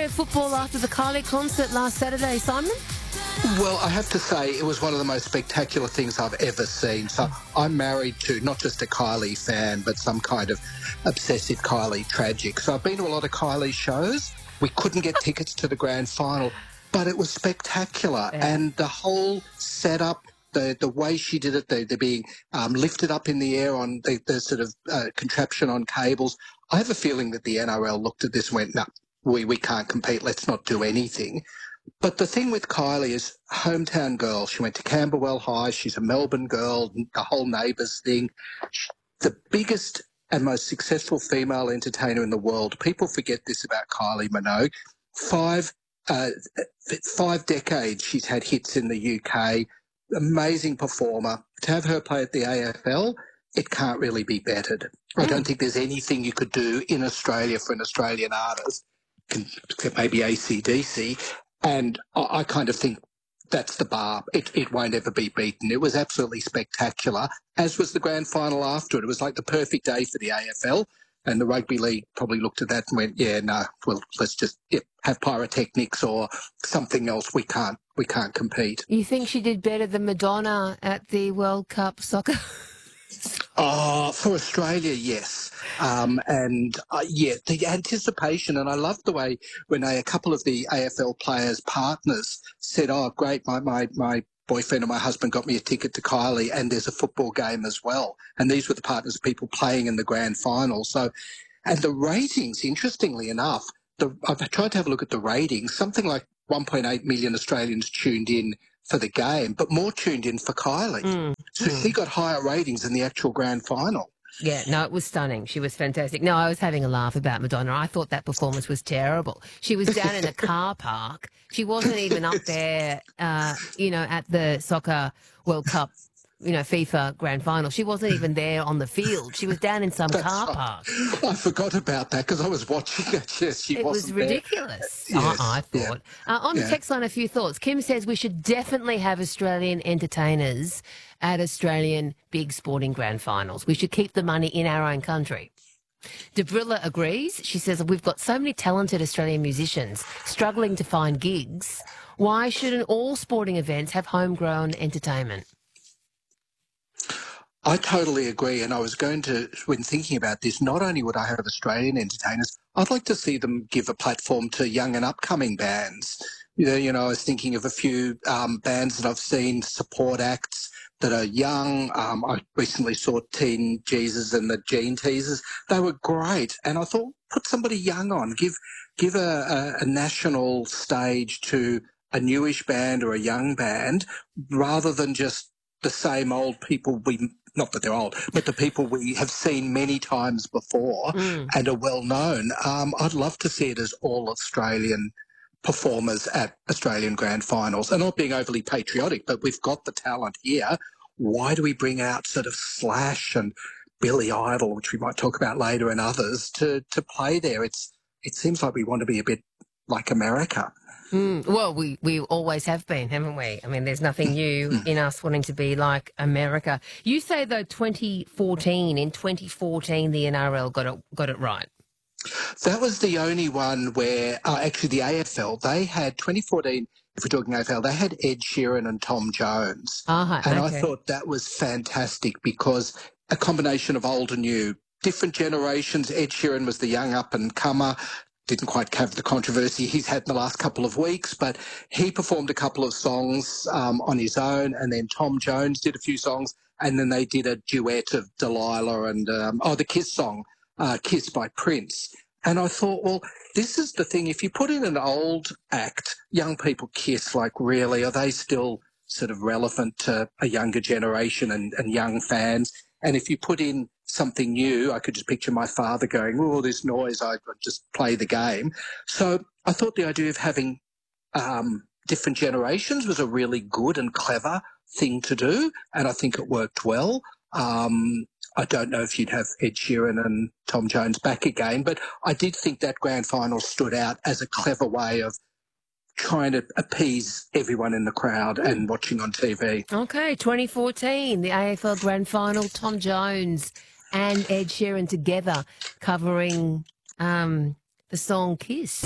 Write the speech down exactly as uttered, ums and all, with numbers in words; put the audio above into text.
of football after the Kylie concert last Saturday, Simon? Well, I have to say it was one of the most spectacular things I've ever seen. So I'm married to not just a Kylie fan, but some kind of obsessive Kylie tragic. So I've been to a lot of Kylie shows. We couldn't get tickets to the grand final, but it was spectacular. Yeah. And the whole setup, the the way she did it, they, they're being um, lifted up in the air on the, the sort of uh, contraption on cables. I have a feeling that the N R L looked at this and went, no, we, we can't compete. Let's not do anything. But the thing with Kylie is hometown girl. She went to Camberwell High. She's a Melbourne girl, the whole Neighbours thing. The biggest and most successful female entertainer in the world. People forget this about Kylie Minogue. Five, uh, five decades she's had hits in the U K. Amazing performer. To have her play at the A F L, it can't really be bettered. I don't think there's anything you could do in Australia for an Australian artist, except maybe A C D C. And I, I kind of think that's the bar. It, it won't ever be beaten. It was absolutely spectacular, as was the grand final after it. It was like the perfect day for the A F L, and the rugby league probably looked at that and went, yeah, no, well, let's just yeah, have pyrotechnics or something else. We can't, we can't compete. You think she did better than Madonna at the World Cup soccer? Oh, for Australia, yes. Um, and, uh, yeah, the anticipation, and I loved the way when a couple of the A F L players' partners said, oh, great, my, my, my boyfriend and my husband got me a ticket to Kylie and there's a football game as well. And these were the partners of people playing in the grand final. So, and the ratings, interestingly enough, the, I've tried to have a look at the ratings, something like one point eight million Australians tuned in for the game, but more tuned in for Kylie. Mm. So mm. she got higher ratings in the actual grand final. Yeah, no, it was stunning. She was fantastic. No, I was having a laugh about Madonna. I thought that performance was terrible. She was down in a car park. She wasn't even up there, uh, you know, at the Soccer World Cup, you know, FIFA grand final. She wasn't even there on the field. She was down in some That's car right. park. I forgot about that because I was watching it. Yes, she it wasn't was ridiculous. There. Yes, I, I thought. Yeah. Uh, on the yeah. text line, a few thoughts. Kim says we should definitely have Australian entertainers at Australian big sporting grand finals. We should keep the money in our own country. Debrilla agrees. She says we've got so many talented Australian musicians struggling to find gigs. Why shouldn't all sporting events have homegrown entertainment? I totally agree, and I was going to, when thinking about this, not only would I have Australian entertainers, I'd like to see them give a platform to young and upcoming bands. You know, you know I was thinking of a few um, bands that I've seen, support acts that are young. Um, I recently saw Teen Jesus and the Gene Teasers. They were great, and I thought, put somebody young on, give give a, a, a national stage to a newish band or a young band, rather than just the same old people we, not that they're old, but the people we have seen many times before mm. and are well known. Um, I'd love to see it as all Australian performers at Australian grand finals. And not being overly patriotic, but we've got the talent here. Why do we bring out sort of Slash and Billy Idol, which we might talk about later, and others to, to play there? It's, it seems like we want to be a bit like America. Mm, well, we, we always have been, haven't we? I mean, there's nothing new in us wanting to be like America. You say, though, twenty fourteen, in twenty fourteen, the N R L got it, got it right. That was the only one where, uh, actually the A F L, they had twenty fourteen, if we're talking A F L, they had Ed Sheeran and Tom Jones. Uh-huh, and okay. I thought that was fantastic because a combination of old and new, different generations. Ed Sheeran was the young up-and-comer. Didn't quite have the controversy he's had in the last couple of weeks, but he performed a couple of songs um, on his own, and then Tom Jones did a few songs, and then they did a duet of Delilah and, um, oh, the Kiss song, uh, Kiss by Prince. And I thought, well, this is the thing. If you put in an old act, young people Kiss, like really, are they still sort of relevant to a younger generation and, and young fans? And if you put in something new, I could just picture my father going, oh, this noise, I'd just play the game. So I thought the idea of having um, different generations was a really good and clever thing to do, and I think it worked well. Um, I don't know if you'd have Ed Sheeran and Tom Jones back again, but I did think that grand final stood out as a clever way of trying to appease everyone in the crowd and watching on T V. Okay, twenty fourteen, the A F L Grand Final, Tom Jones and Ed Sheeran together covering um, the song Kiss.